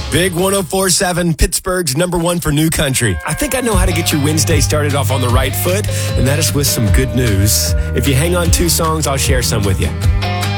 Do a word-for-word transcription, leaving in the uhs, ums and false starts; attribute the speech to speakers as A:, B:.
A: Big one oh four point seven, Pittsburgh's number one for new country. I think I know how to get your Wednesday started off on the right foot, and that is with some good news. If you hang on two songs, I'll share some with you.